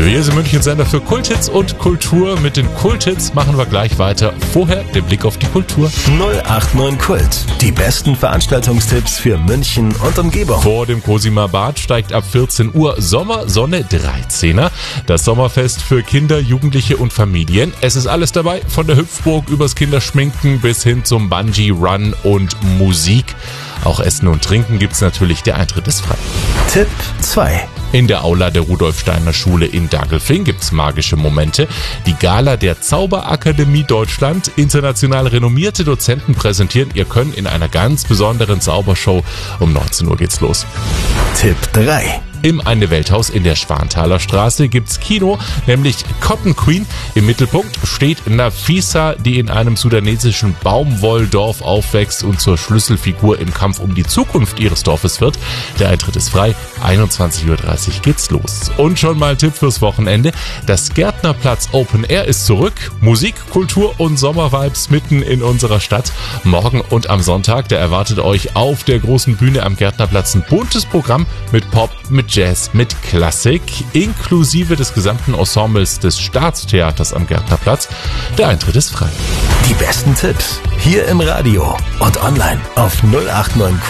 Wir sind Münchens Sender für Kulthits und Kultur. Mit den Kulthits machen wir gleich weiter. Vorher der Blick auf die Kultur. 089 Kult. Die besten Veranstaltungstipps für München und Umgebung. Vor dem Cosima Bad steigt ab 14 Uhr Sommersonne 13er. Das Sommerfest für Kinder, Jugendliche und Familien. Es ist alles dabei, von der Hüpfburg übers Kinderschminken bis hin zum Bungee-Run und Musik. Auch Essen und Trinken gibt's natürlich, der Eintritt ist frei. Tipp 2. In der Aula der Rudolf-Steiner-Schule in Dagelfing gibt's magische Momente. Die Gala der Zauberakademie Deutschland. International renommierte Dozenten präsentieren ihr Können in einer ganz besonderen Zaubershow. Um 19 Uhr geht's los. Tipp 3. Im Eine Welthaus in der Schwanthaler Straße gibt's Kino, nämlich Cotton Queen. Im Mittelpunkt steht Nafisa, die in einem sudanesischen Baumwolldorf aufwächst und zur Schlüsselfigur im Kampf um die Zukunft ihres Dorfes wird. Der Eintritt ist frei, 21:30 Uhr geht's los. Und schon mal ein Tipp fürs Wochenende. Das Gärtnerplatz Open Air ist zurück. Musik, Kultur und Sommervibes mitten in unserer Stadt. Morgen und am Sonntag, da erwartet euch auf der großen Bühne am Gärtnerplatz ein buntes Programm mit Pop, mit Jazz, mit Klassik, inklusive des gesamten Ensembles des Staatstheaters am Gärtnerplatz. Der Eintritt ist frei. Die besten Tipps hier im Radio und online auf 089kult.at.